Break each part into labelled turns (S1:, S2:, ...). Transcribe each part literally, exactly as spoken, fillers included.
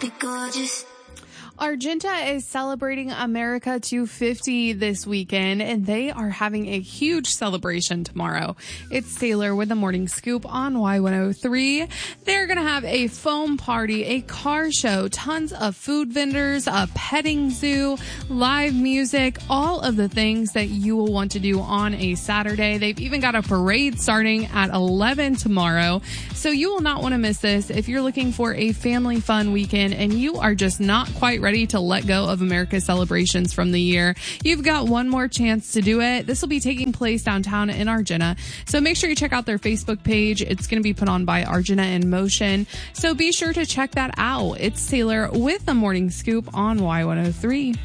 S1: be gorgeous.
S2: Argenta is celebrating America two fifty this weekend, and they are having a huge celebration tomorrow. It's Taylor with the Morning Scoop on Y one oh three. They're going to have a foam party, a car show, tons of food vendors, a petting zoo, live music, all of the things that you will want to do on a Saturday. They've even got a parade starting at eleven tomorrow, so you will not want to miss this. If you're looking for a family fun weekend and you are just not quite ready to let go of America's celebrations from the year, you've got one more chance to do it. This will be taking place downtown in Argenta, so make sure you check out their Facebook page. It's going to be put on by Argenta in Motion, so be sure to check that out. It's Taylor with the Morning Scoop on Y one oh three.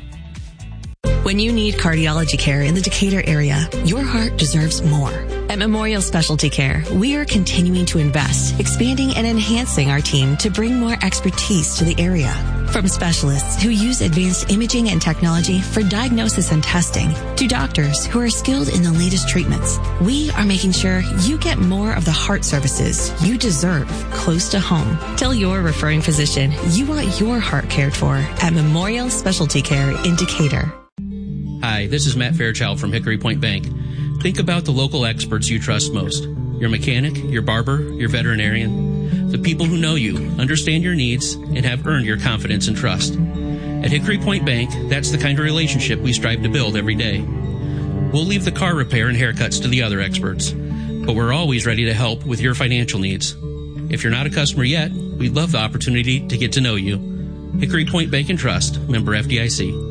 S3: When you need cardiology care in the Decatur area, your heart deserves more. At Memorial Specialty Care, we are continuing to invest, expanding and enhancing our team to bring more expertise to the area. From specialists who use advanced imaging and technology for diagnosis and testing, to doctors who are skilled in the latest treatments, we are making sure you get more of the heart services you deserve close to home. Tell your referring physician you want your heart cared for at Memorial Specialty Care in Decatur.
S4: Hi, this is Matt Fairchild from Hickory Point Bank. Think about the local experts you trust most. Your mechanic, your barber, your veterinarian. The people who know you, understand your needs, and have earned your confidence and trust. At Hickory Point Bank, that's the kind of relationship we strive to build every day. We'll leave the car repair and haircuts to the other experts, but we're always ready to help with your financial needs. If you're not a customer yet, we'd love the opportunity to get to know you. Hickory Point Bank and Trust, member F D I C.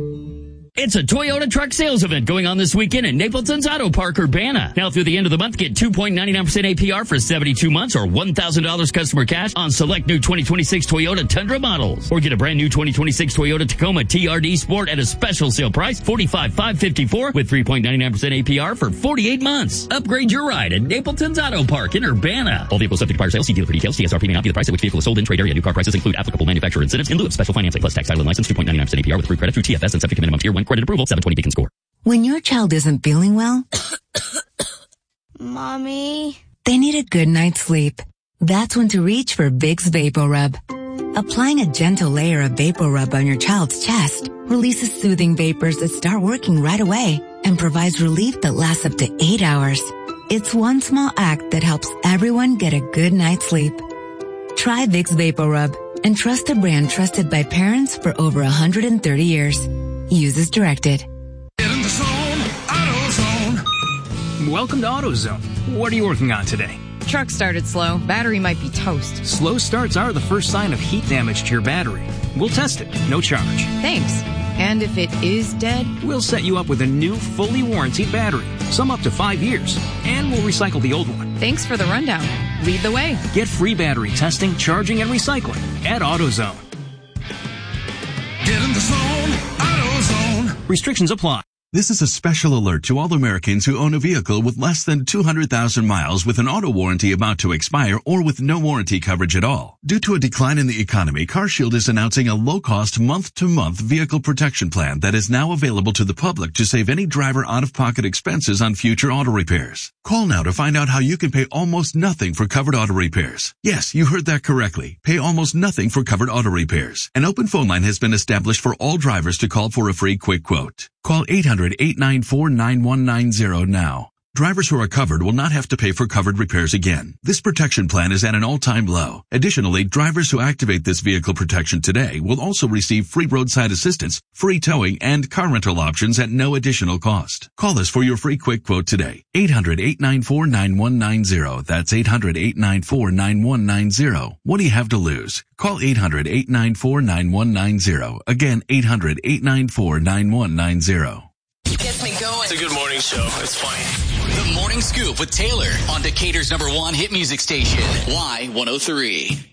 S5: It's a Toyota truck sales event going on this weekend at Napleton's Auto Park, Urbana. Now through the end of the month, get two point nine nine percent A P R for seventy-two months or one thousand dollars customer cash on select new twenty twenty-six Toyota Tundra models. Or get a brand new twenty twenty-six Toyota Tacoma T R D Sport at a special sale price, forty-five thousand five hundred fifty-four dollars with three point nine nine percent A P R for forty-eight months. Upgrade your ride at Napleton's Auto Park in Urbana. All vehicles subject to prior sale. See dealer for details. C S R P may not be the price at which vehicle is sold in trade area. New car prices include applicable manufacturer incentives in lieu of special financing plus tax, title, and license. two point nine nine percent A P R with approved credit through T F S and subject to minimum tier one credit approval. seven twenty Beacon score.
S6: When your child isn't feeling well,
S1: Mommy,
S6: they need a good night's sleep. That's when to reach for Vicks VapoRub. Applying a gentle layer of VapoRub on your child's chest releases soothing vapors that start working right away and provides relief that lasts up to eight hours. It's one small act that helps everyone get a good night's sleep. Try Vicks VapoRub and trust a brand trusted by parents for over one hundred thirty years. Use as directed.
S7: In the zone, AutoZone. Welcome to AutoZone. What are you working on today?
S8: Truck started slow. Battery might be toast.
S7: Slow starts are the first sign of heat damage to your battery. We'll test it, no charge.
S8: Thanks. And if it is dead?
S7: We'll set you up with a new, fully warranted battery, some up to five years, and we'll recycle the old one.
S8: Thanks for the rundown. Lead the way.
S7: Get free battery testing, charging, and recycling at AutoZone. Get in the zone, AutoZone. Restrictions apply.
S9: This is a special alert to all Americans who own a vehicle with less than two hundred thousand miles with an auto warranty about to expire or with no warranty coverage at all. Due to a decline in the economy, CarShield is announcing a low-cost month-to-month vehicle protection plan that is now available to the public to save any driver out-of-pocket expenses on future auto repairs. Call now to find out how you can pay almost nothing for covered auto repairs. Yes, you heard that correctly. Pay almost nothing for covered auto repairs. An open phone line has been established for all drivers to call for a free quick quote. Call eight hundred, eight nine four, nine one nine zero now. Drivers who are covered will not have to pay for covered repairs again. This protection plan is at an all-time low. Additionally, drivers who activate this vehicle protection today will also receive free roadside assistance, free towing, and car rental options at no additional cost. Call us for your free quick quote today. eight hundred, eight nine four, nine one nine zero. That's eight hundred, eight nine four, nine one nine zero. What do you have to lose? Call eight hundred, eight nine four, nine one nine zero. Again, eight hundred, eight nine four, nine one nine zero.
S10: Gets me going.
S11: It's a good morning show. It's funny.
S10: The Morning Scoop with Taylor on Decatur's number one hit music station, Y one oh three.